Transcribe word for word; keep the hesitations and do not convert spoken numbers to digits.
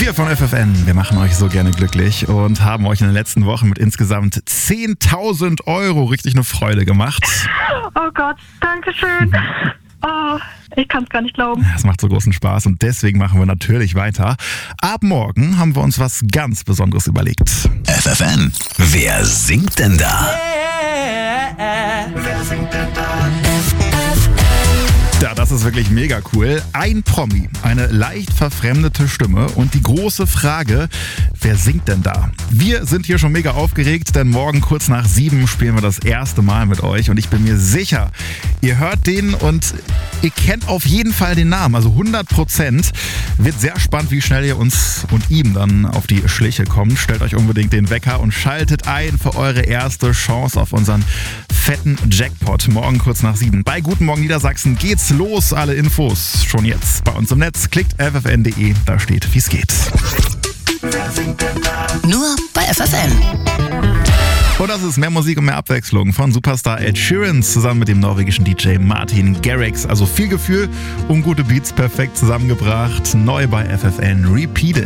Wir von F F N, wir machen euch so gerne glücklich und haben euch in den letzten Wochen mit insgesamt zehntausend Euro richtig eine Freude gemacht. Oh Gott, danke schön. Oh, ich kann es gar nicht glauben. Es macht so großen Spaß und deswegen machen wir natürlich weiter. Ab morgen haben wir uns was ganz Besonderes überlegt. F F N, wer singt denn da? Wer singt denn da? Ja, das ist wirklich mega cool. Ein Promi, eine leicht verfremdete Stimme und die große Frage, wer singt denn da? Wir sind hier schon mega aufgeregt, denn morgen kurz nach sieben spielen wir das erste Mal mit euch und ich bin mir sicher, ihr hört den und ihr kennt auf jeden Fall den Namen, also hundert Prozent. Wird sehr spannend, wie schnell ihr uns und ihm dann auf die Schliche kommt. Stellt euch unbedingt den Wecker und schaltet ein für eure erste Chance auf unseren fetten Jackpot. Morgen kurz nach sieben. Bei Guten Morgen Niedersachsen geht's los. Alle Infos schon jetzt bei uns im Netz. Klickt f f n punkt d e, da steht, wie es geht. Nur bei F F N. Und das ist mehr Musik und mehr Abwechslung von Superstar Ed Sheeran zusammen mit dem norwegischen D J Martin Garrix. Also viel Gefühl und gute Beats perfekt zusammengebracht. Neu bei F F N Repeated.